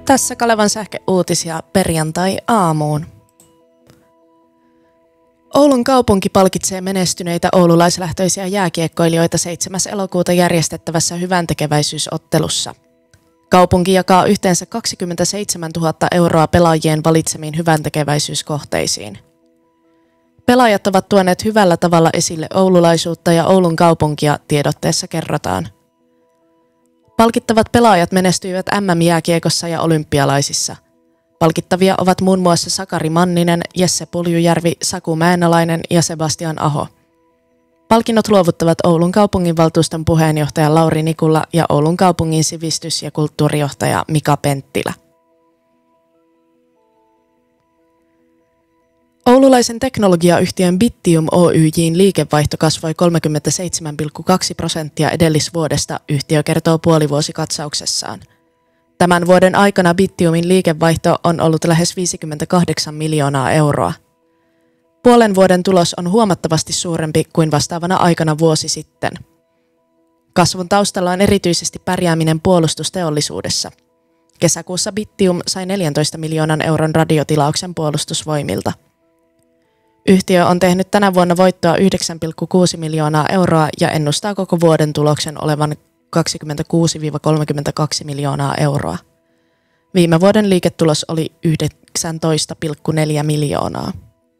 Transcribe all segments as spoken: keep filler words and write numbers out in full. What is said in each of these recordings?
Tässä Kalevan sähkeuutisia perjantai-aamuun. Oulun kaupunki palkitsee menestyneitä oululaislähtöisiä jääkiekkoilijoita seitsemäs elokuuta järjestettävässä hyväntekeväisyysottelussa. Kaupunki jakaa yhteensä kaksikymmentäseitsemäntuhatta euroa pelaajien valitsemiin hyväntekeväisyyskohteisiin. Pelaajat ovat tuoneet hyvällä tavalla esille oululaisuutta ja Oulun kaupunkia, tiedotteessa kerrotaan. Palkittavat pelaajat menestyivät äm äm-jääkiekossa ja olympialaisissa. Palkittavia ovat muun muassa Sakari Manninen, Jesse Puljujärvi, Saku Mäenalainen ja Sebastian Aho. Palkinnot luovuttavat Oulun kaupunginvaltuuston puheenjohtaja Lauri Nikula ja Oulun kaupungin sivistys- ja kulttuurijohtaja Mika Penttilä. Oululaisen teknologiayhtiön Bittium Oyj:n liikevaihto kasvoi kolmekymmentäseitsemän pilkku kaksi prosenttia edellisvuodesta, yhtiö kertoo puolivuosikatsauksessaan. Tämän vuoden aikana Bittiumin liikevaihto on ollut lähes viisikymmentäkahdeksan miljoonaa euroa. Puolen vuoden tulos on huomattavasti suurempi kuin vastaavana aikana vuosi sitten. Kasvun taustalla on erityisesti pärjääminen puolustusteollisuudessa. Kesäkuussa Bittium sai neljäntoista miljoonan euron radiotilauksen puolustusvoimilta. Yhtiö on tehnyt tänä vuonna voittoa yhdeksän pilkku kuusi miljoonaa euroa ja ennustaa koko vuoden tuloksen olevan kaksikymmentäkuusi kolmekymmentäkaksi miljoonaa euroa. Viime vuoden liiketulos oli yhdeksäntoista pilkku neljä miljoonaa.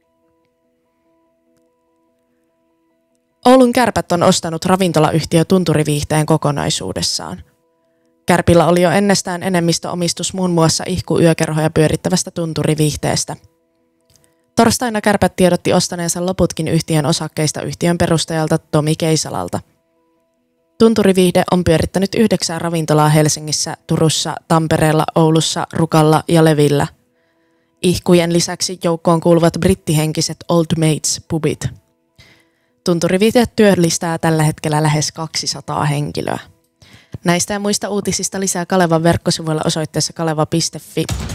Oulun Kärpät on ostanut ravintolayhtiö Tunturiviihteen kokonaisuudessaan. Kärpillä oli jo ennestään enemmistöomistus muun muassa ihkuyökerhoja pyörittävästä Tunturiviihteestä. Torstaina Kärpät tiedotti ostaneensa loputkin yhtiön osakkeista yhtiön perustajalta Tomi Keisalalta. Tunturiviihde on pyörittänyt yhdeksää ravintolaa Helsingissä, Turussa, Tampereella, Oulussa, Rukalla ja Levillä. Ihkujen lisäksi joukkoon kuuluvat brittihenkiset Old Mates pubit. Tunturiviihde työllistää tällä hetkellä lähes kaksisataa henkilöä. Näistä ja muista uutisista lisää Kalevan verkkosivuilla osoitteessa kaleva piste fi.